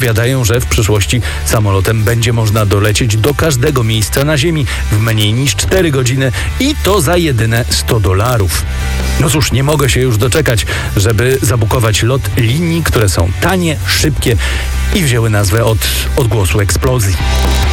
Zapowiadają, że w przyszłości samolotem będzie można dolecieć do każdego miejsca na Ziemi w mniej niż 4 godziny i to za jedyne $100. No cóż, nie mogę się już doczekać, żeby zabukować lot linii, które są tanie, szybkie i wzięły nazwę od odgłosu eksplozji.